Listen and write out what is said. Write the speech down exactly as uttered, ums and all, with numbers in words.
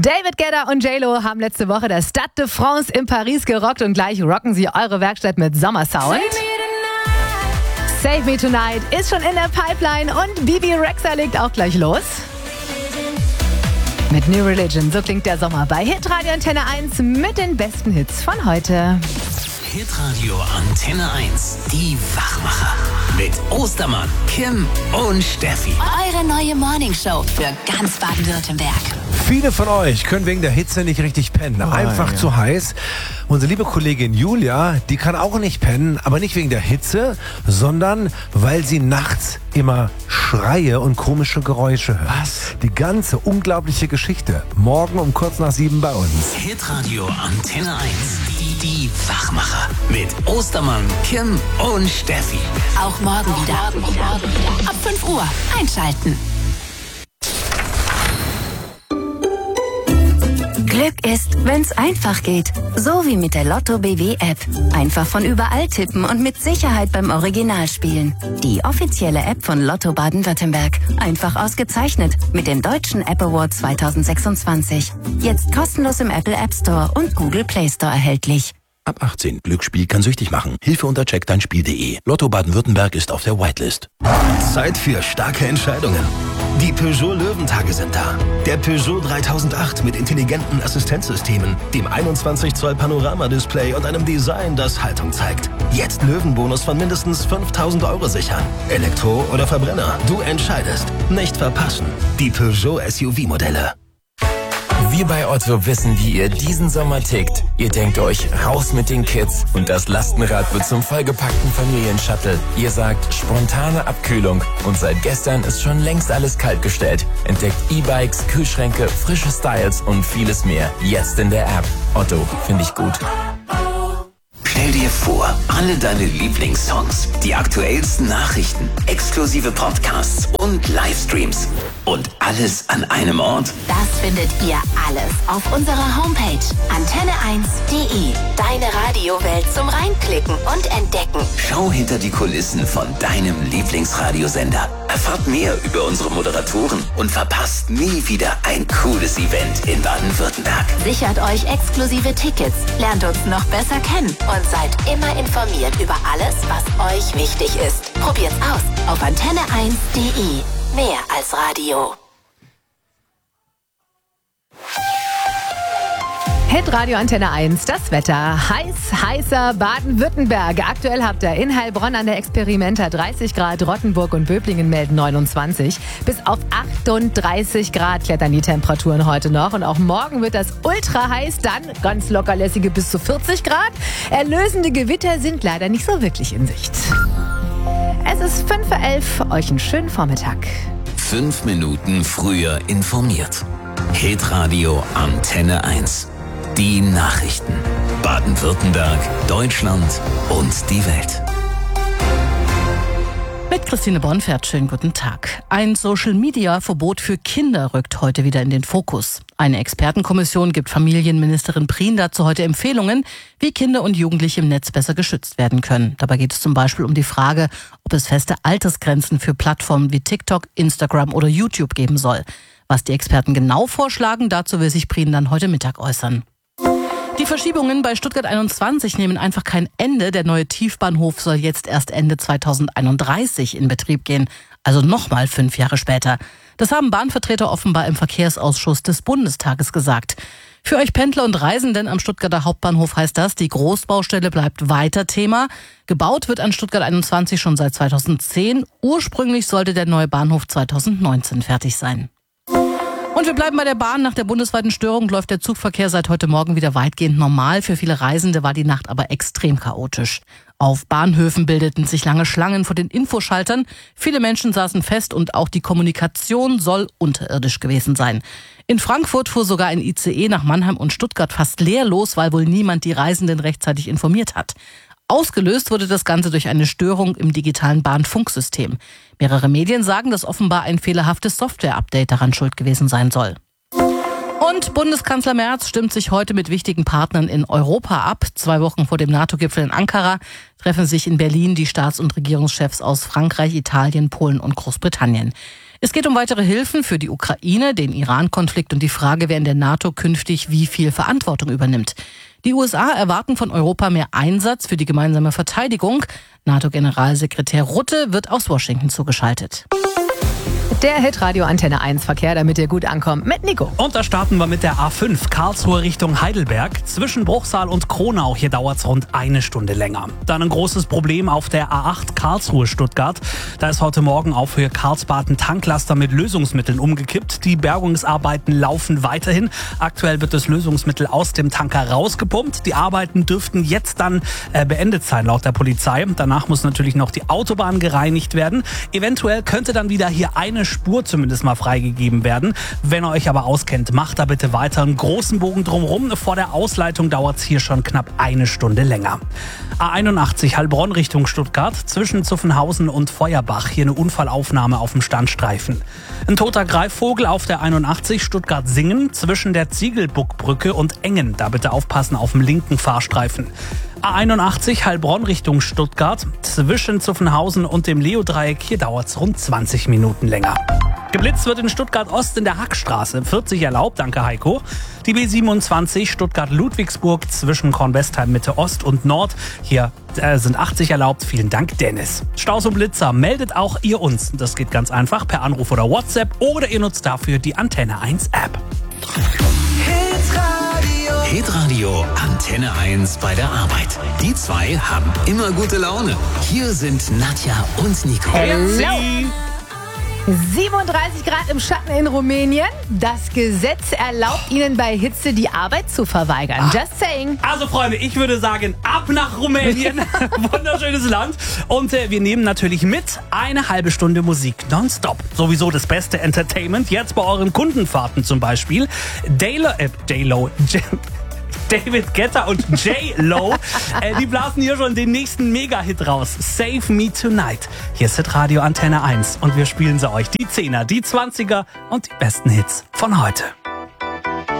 David Guetta und J-Lo haben letzte Woche das Stade de France in Paris gerockt und gleich rocken sie eure Werkstatt mit Sommersound. Save Me Tonight ist schon in der Pipeline und Bibi Rexha legt auch gleich los. Mit New Religion, so klingt der Sommer bei Hitradio Antenne eins mit den besten Hits von heute. Hitradio Antenne eins, die Wachmacher. Mit Ostermann, Kim und Steffi. Eure neue Morningshow für ganz Baden-Württemberg. Viele von euch können wegen der Hitze nicht richtig pennen. Einfach oh, ja. zu heiß. Unsere liebe Kollegin Julia, die kann auch nicht pennen, aber nicht wegen der Hitze, sondern weil sie nachts immer Schreie und komische Geräusche hört. Was? Die ganze unglaubliche Geschichte. Morgen um kurz nach sieben bei uns. Hitradio Antenne eins, die, die Wachmacher. Mit Ostermann, Kim und Steffi. Auch morgen wieder. Morgen wieder. Ab fünf Uhr einschalten. Glück ist, wenn's einfach geht. So wie mit der Lotto B W App. Einfach von überall tippen und mit Sicherheit beim Original spielen. Die offizielle App von Lotto Baden-Württemberg. Einfach ausgezeichnet mit dem Deutschen App Award zwanzig sechsundzwanzig. Jetzt kostenlos im Apple App Store und Google Play Store erhältlich. Ab achtzehn. Glücksspiel kann süchtig machen. Hilfe unter check dein Spiel punkt de. Lotto Baden-Württemberg ist auf der Whitelist. Zeit für starke Entscheidungen. Die Peugeot Löwentage sind da. Der Peugeot dreitausendacht mit intelligenten Assistenzsystemen, dem einundzwanzig Zoll Panoramadisplay und einem Design, das Haltung zeigt. Jetzt Löwenbonus von mindestens fünftausend Euro sichern. Elektro oder Verbrenner, du entscheidest. Nicht verpassen. Die Peugeot S U V-Modelle. Wir bei Otto wissen, wie ihr diesen Sommer tickt. Ihr denkt euch, raus mit den Kids und das Lastenrad wird zum vollgepackten Familienshuttle. Ihr sagt, spontane Abkühlung und seit gestern ist schon längst alles kaltgestellt. Entdeckt E-Bikes, Kühlschränke, frische Styles und vieles mehr. Jetzt in der App. Otto, finde ich gut. Stell dir vor, alle deine Lieblingssongs, die aktuellsten Nachrichten, exklusive Podcasts und Livestreams und alles an einem Ort. Das findet ihr alles auf unserer Homepage antenne eins punkt de. Deine Radiowelt zum Reinklicken und Entdecken. Schau hinter die Kulissen von deinem Lieblingsradiosender. Erfahrt mehr über unsere Moderatoren und verpasst nie wieder ein cooles Event in Baden-Württemberg. Sichert euch exklusive Tickets, lernt uns noch besser kennen und seid immer informiert über alles, was euch wichtig ist. Probiert's aus auf antenne eins punkt de. Mehr als Radio. Hitradio Antenne eins, das Wetter. Heiß, heißer Baden-Württemberg. Aktuell habt ihr in Heilbronn an der Experimenta dreißig Grad, Rottenburg und Böblingen melden neunundzwanzig. Bis auf achtunddreißig Grad klettern die Temperaturen heute noch. Und auch morgen wird das ultra heiß, dann ganz lockerlässige bis zu vierzig Grad. Erlösende Gewitter sind leider nicht so wirklich in Sicht. Es ist fünf Uhr elf, euch einen schönen Vormittag. Fünf Minuten früher informiert. Hitradio Antenne eins. Die Nachrichten. Baden-Württemberg, Deutschland und die Welt. Mit Christine Bonfert, schönen guten Tag. Ein Social-Media-Verbot für Kinder rückt heute wieder in den Fokus. Eine Expertenkommission gibt Familienministerin Prien dazu heute Empfehlungen, wie Kinder und Jugendliche im Netz besser geschützt werden können. Dabei geht es zum Beispiel um die Frage, ob es feste Altersgrenzen für Plattformen wie TikTok, Instagram oder YouTube geben soll. Was die Experten genau vorschlagen, dazu will sich Prien dann heute Mittag äußern. Die Verschiebungen bei Stuttgart einundzwanzig nehmen einfach kein Ende. Der neue Tiefbahnhof soll jetzt erst Ende zweitausendeinunddreißig in Betrieb gehen, also nochmal fünf Jahre später. Das haben Bahnvertreter offenbar im Verkehrsausschuss des Bundestages gesagt. Für euch Pendler und Reisenden am Stuttgarter Hauptbahnhof heißt das, die Großbaustelle bleibt weiter Thema. Gebaut wird an Stuttgart einundzwanzig schon seit zweitausendzehn. Ursprünglich sollte der neue Bahnhof zweitausendneunzehn fertig sein. Und wir bleiben bei der Bahn. Nach der bundesweiten Störung läuft der Zugverkehr seit heute Morgen wieder weitgehend normal. Für viele Reisende war die Nacht aber extrem chaotisch. Auf Bahnhöfen bildeten sich lange Schlangen vor den Infoschaltern. Viele Menschen saßen fest und auch die Kommunikation soll unterirdisch gewesen sein. In Frankfurt fuhr sogar ein I C E nach Mannheim und Stuttgart fast leerlos, weil wohl niemand die Reisenden rechtzeitig informiert hat. Ausgelöst wurde das Ganze durch eine Störung im digitalen Bahnfunksystem. Mehrere Medien sagen, dass offenbar ein fehlerhaftes Software-Update daran schuld gewesen sein soll. Und Bundeskanzler Merz stimmt sich heute mit wichtigen Partnern in Europa ab. Zwei Wochen vor dem NATO-Gipfel in Ankara treffen sich in Berlin die Staats- und Regierungschefs aus Frankreich, Italien, Polen und Großbritannien. Es geht um weitere Hilfen für die Ukraine, den Iran-Konflikt und die Frage, wer in der NATO künftig wie viel Verantwortung übernimmt. Die U S A erwarten von Europa mehr Einsatz für die gemeinsame Verteidigung. NATO-Generalsekretär Rutte wird aus Washington zugeschaltet. Der Hitradio Antenne eins Verkehr, damit ihr gut ankommt, mit Nico. Und da starten wir mit der A fünf, Karlsruhe Richtung Heidelberg. Zwischen Bruchsal und Kronau, hier dauert es rund eine Stunde länger. Dann ein großes Problem auf der A acht, Karlsruhe Stuttgart. Da ist heute Morgen auf Höhe Karlsbad ein Tanklaster mit Lösungsmitteln umgekippt. Die Bergungsarbeiten laufen weiterhin. Aktuell wird das Lösungsmittel aus dem Tanker rausgepumpt. Die Arbeiten dürften jetzt dann äh, beendet sein, laut der Polizei. Danach muss natürlich noch die Autobahn gereinigt werden. Eventuell könnte dann wieder hier eine Spur zumindest mal freigegeben werden. Wenn ihr euch aber auskennt, macht da bitte weiter einen großen Bogen drumherum. Vor der Ausleitung dauert es hier schon knapp eine Stunde länger. A einundachtzig Heilbronn Richtung Stuttgart, zwischen Zuffenhausen und Feuerbach. Hier eine Unfallaufnahme auf dem Standstreifen. Ein toter Greifvogel auf der einundachtzig Stuttgart-Singen, zwischen der Ziegelbuckbrücke und Engen. Da bitte aufpassen auf dem linken Fahrstreifen. A einundachtzig Heilbronn Richtung Stuttgart, zwischen Zuffenhausen und dem Leo-Dreieck. Hier dauert es rund zwanzig Minuten länger. Geblitzt wird in Stuttgart-Ost in der Hackstraße. vierzig erlaubt, danke Heiko. Die B siebenundzwanzig Stuttgart-Ludwigsburg zwischen Kornwestheim Mitte Ost und Nord. Hier äh, sind achtzig erlaubt, vielen Dank Dennis. Staus und Blitzer meldet auch ihr uns. Das geht ganz einfach per Anruf oder WhatsApp oder ihr nutzt dafür die Antenne eins App. Hitradio. Hitradio Antenne eins bei der Arbeit. Die zwei haben immer gute Laune. Hier sind Nadja und Nico. Hello. siebenunddreißig Grad im Schatten in Rumänien. Das Gesetz erlaubt Ihnen bei Hitze die Arbeit zu verweigern. Just saying. Also Freunde, ich würde sagen, ab nach Rumänien. Wunderschönes Land. Und äh, wir nehmen natürlich mit eine halbe Stunde Musik nonstop. Sowieso das beste Entertainment. Jetzt bei euren Kundenfahrten zum Beispiel. Daylo, äh, Daylo, David Guetta und J-Lo, äh, die blasen hier schon den nächsten Mega-Hit raus. Save Me Tonight. Hier ist Hitradio Antenne eins und wir spielen sie euch. Die Zehner, die Zwanziger und die besten Hits von heute.